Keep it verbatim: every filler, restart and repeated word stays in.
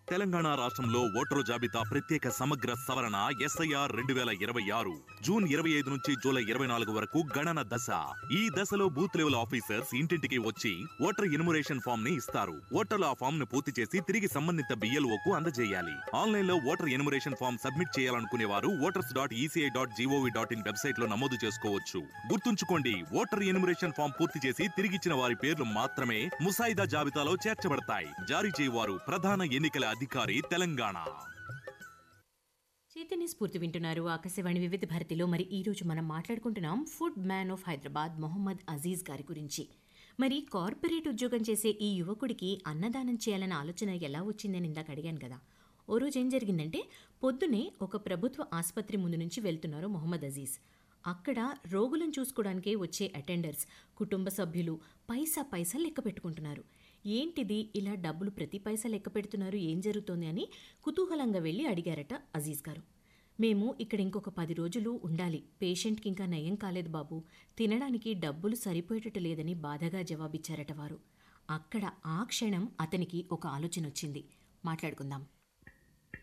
తెలంగాణ రాష్ట్రంలో ఓటరు జాబితా ప్రత్యేక సమగ్ర సవరణ ఎస్ఐఆర్ రెండు వేల ఇరవై ఆరు జూన్ ఇరవై ఐదు నుంచి జూలై ఇరవై నాలుగు వరకు గణన దశ. ఈ దశలో బూత్ లెవెల్ ఆఫీసర్స్ ఇంటింటికి వచ్చి ఓటర్ ఎన్యుమరేషన్ ఫామ్ ని ఇస్తారు. ఓటర్లు ఆ ఫామ్ ను పూర్తి చేసి తిరిగి సంబంధిత బిఎల్ఓకు అందజేయాలి. ఆన్లైన్ లో ఓటర్ ఎన్యుమరేషన్ ఫామ్ సబ్మిట్ చేయాలనుకునే వారు voters dot ECI dot GOV dot in website లో నమోదు చేసుకోవచ్చు. గుర్తుంచుకోండి, ఓటర్ ఎన్యుమరేషన్ ఫామ్ పూర్తి చేసి తిరిగిచ్చిన వారి పేర్లు మాత్రమే ముసాయిదా జాబితాలో చేర్చబడతాయి. జారీ చేయవారు ప్రధాన ఎన్నికల అధికారి, తెలంగాణ. చైతన్య స్ఫూర్తి వింటున్నారు ఆకాశవాణి వివిధ భారతిలో. మరి ఈ రోజు మనం మాట్లాడుకుంటున్నాం food man of Hyderabad Mohammed Aziz గారి గురించి. మరి కార్పొరేట్ ఉద్యోగం చేసే ఈ యువకుడికి అన్నదానం చేయాలన్న ఆలోచన ఎలా వచ్చిందని ఇందాక అడిగాను కదా. ఓ రోజు ఏం జరిగిందంటే, పొద్దునే ఒక ప్రభుత్వ ఆసుపత్రి ముందు నుంచి వెళ్తున్నారు మొహమ్మద్ అజీజ్. అక్కడ రోగులను చూసుకోవడానికే వచ్చే అటెండర్స్, కుటుంబ సభ్యులు పైసా పైసా లెక్క పెట్టుకుంటున్నారు. ఏంటిది ఇలా డబ్బులు ప్రతి పైసా లెక్క పెడుతున్నారు, ఏం జరుగుతోంది అని కుతూహలంగా వెళ్ళి అడిగారట అజీజ్ గారు. మేము ఇక్కడ ఇంకొక పది రోజులు ఉండాలి, పేషెంట్కి ఇంకా నయం కాలేదు బాబు, తినడానికి డబ్బులు సరిపోయేటట్టు లేదని బాధగా జవాబిచ్చారట వారు. అక్కడ ఆ క్షణం అతనికి ఒక ఆలోచన వచ్చింది. మాట్లాడుకుందాం.